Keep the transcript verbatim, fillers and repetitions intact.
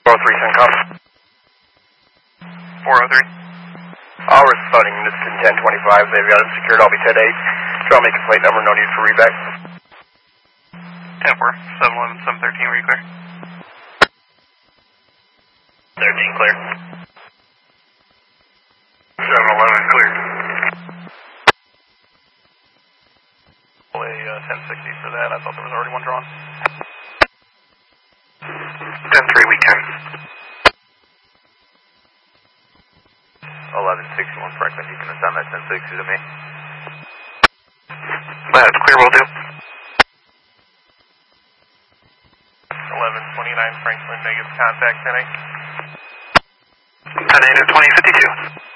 four oh three, Syncom. four oh three. I'll responding to ten twenty-five. They've got it secured. I'll be ten eight. Draw make a plate number. No need for reback. ten four. seven eleven, seven thirteen. Were you clear? thirteen clear. seven eleven clear. Play uh, ten sixty for that. I thought there was already one drawn. ten three, we can. eleven sixty-one Franklin, you can assign that ten sixty to me. That's clear, will do. eleven twenty-nine Franklin, negative contact, ten eight. ten eight at twenty fifty-two.